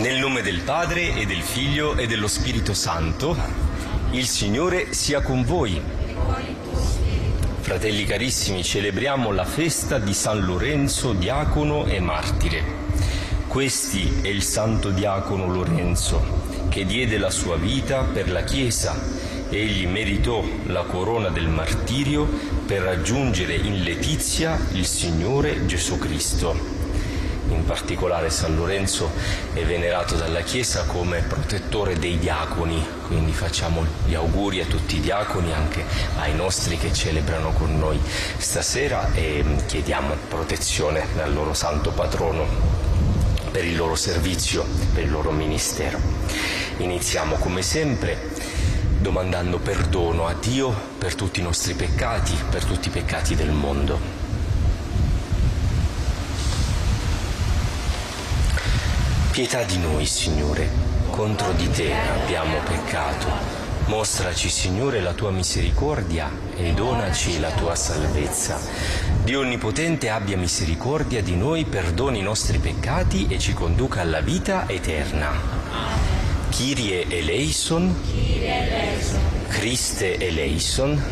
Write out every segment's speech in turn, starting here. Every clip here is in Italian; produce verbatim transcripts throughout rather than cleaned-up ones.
Nel nome del Padre e del Figlio e dello Spirito Santo, il Signore sia con voi. Fratelli carissimi, celebriamo la festa di San Lorenzo, diacono e martire. Questi è il santo diacono Lorenzo, che diede la sua vita per la Chiesa. Egli meritò la corona del martirio per raggiungere in letizia il Signore Gesù Cristo. In particolare San Lorenzo è venerato dalla Chiesa come protettore dei diaconi, quindi facciamo gli auguri a tutti i diaconi, anche ai nostri che celebrano con noi stasera, e chiediamo protezione dal loro santo patrono per il loro servizio, per il loro ministero. Iniziamo come sempre domandando perdono a Dio per tutti i nostri peccati, per tutti i peccati del mondo. Pietà di noi, Signore, contro di Te abbiamo peccato. Mostraci, Signore, la Tua misericordia e donaci la Tua salvezza. Dio Onnipotente abbia misericordia di noi, perdoni i nostri peccati e ci conduca alla vita eterna. Kyrie eleison, Christe eleison,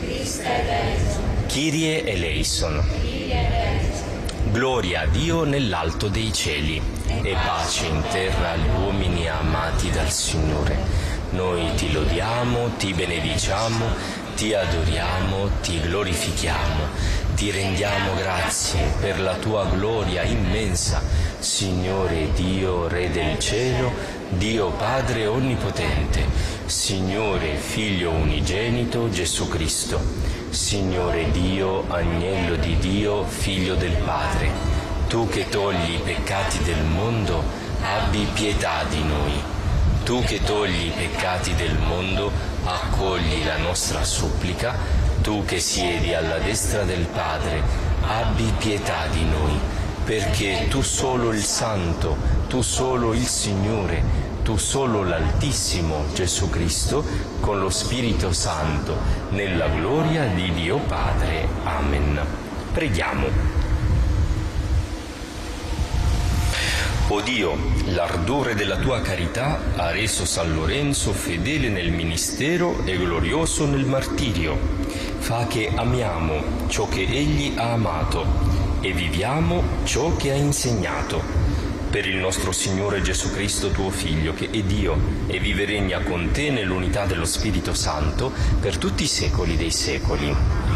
Kyrie eleison. Gloria a Dio nell'alto dei cieli e pace in terra agli uomini amati dal Signore. Noi ti lodiamo, ti benediciamo, ti adoriamo, ti glorifichiamo, ti rendiamo grazie per la tua gloria immensa, Signore Dio, Re del cielo, Dio Padre Onnipotente, Signore Figlio unigenito Gesù Cristo, Signore Dio, Agnello di Dio, Figlio del Padre. Tu che togli i peccati del mondo, abbi pietà di noi. Tu che togli i peccati del mondo, accogli la nostra supplica. Tu che siedi alla destra del Padre, abbi pietà di noi, perché tu solo il Santo, tu solo il Signore, tu solo l'Altissimo Gesù Cristo, con lo Spirito Santo, nella gloria di Dio Padre. Amen. Preghiamo. O Dio, l'ardore della tua carità ha reso San Lorenzo fedele nel ministero e glorioso nel martirio. Fa che amiamo ciò che egli ha amato e viviamo ciò che ha insegnato. Per il nostro Signore Gesù Cristo, tuo Figlio, che è Dio e vive e regna con te nell'unità dello Spirito Santo per tutti i secoli dei secoli.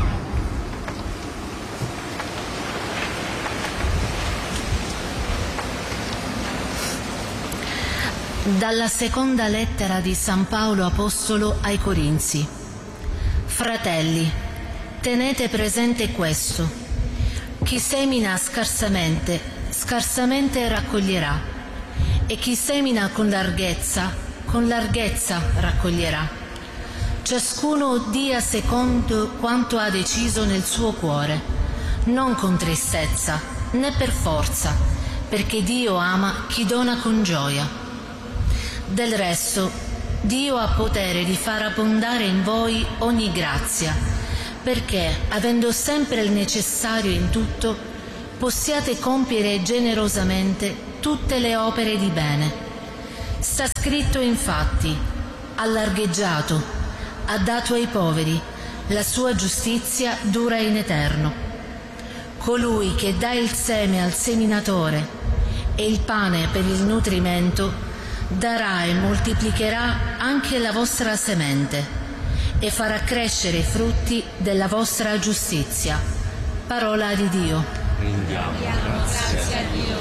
Dalla seconda lettera di San Paolo Apostolo ai Corinzi. Fratelli, tenete presente questo: chi semina scarsamente, scarsamente raccoglierà, e chi semina con larghezza, con larghezza raccoglierà. Ciascuno dia secondo quanto ha deciso nel suo cuore, non con tristezza né per forza, perché Dio ama chi dona con gioia. Del resto, Dio ha potere di far abbondare in voi ogni grazia, perché, avendo sempre il necessario in tutto, possiate compiere generosamente tutte le opere di bene. Sta scritto infatti: ha largheggiato, ha dato ai poveri, la sua giustizia dura in eterno. Colui che dà il seme al seminatore e il pane per il nutrimento darà e moltiplicherà anche la vostra semente e farà crescere i frutti della vostra giustizia. Parola di Dio. Rendiamo grazie a Dio.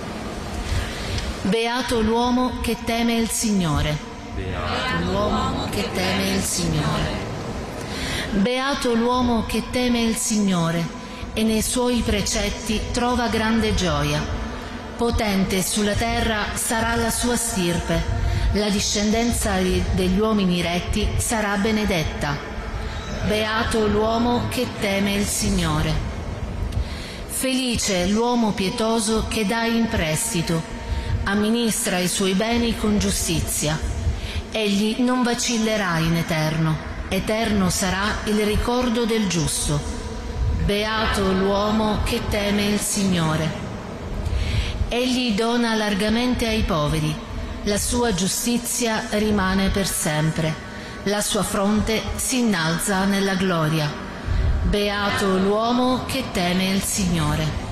Beato l'uomo che teme il Signore. Beato l'uomo che teme il Signore. Beato l'uomo che teme il Signore e nei suoi precetti trova grande gioia. Potente sulla terra sarà la sua stirpe, la discendenza degli uomini retti sarà benedetta. Beato l'uomo che teme il Signore. Felice l'uomo pietoso che dà in prestito, amministra i suoi beni con giustizia. Egli non vacillerà in eterno, eterno sarà il ricordo del giusto. Beato l'uomo che teme il Signore. Egli dona largamente ai poveri, la sua giustizia rimane per sempre, la sua fronte si innalza nella gloria. Beato l'uomo che teme il Signore.